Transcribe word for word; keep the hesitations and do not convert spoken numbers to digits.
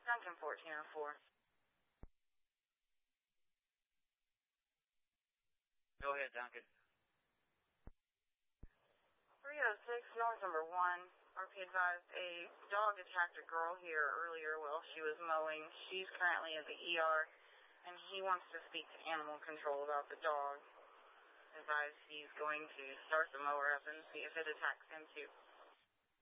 Duncan fourteen oh four. Go ahead, Duncan. three oh six, North number one. R P advised a dog attacked a girl here earlier while she was mowing. She's currently at the E R, and he wants to speak to animal control about the dog. Advised he's going to start the mower up and see if it attacks him too.